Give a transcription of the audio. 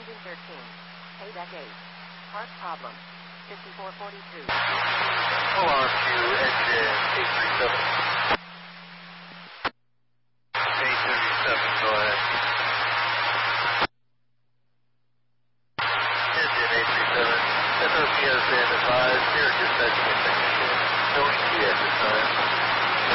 Engine 13. Payback 8. Part problem. 5442. Hold on to engine 837. 837, go ahead. Engine 837. SOP has been advised. Here, dispatching a technician. Showing T at this time.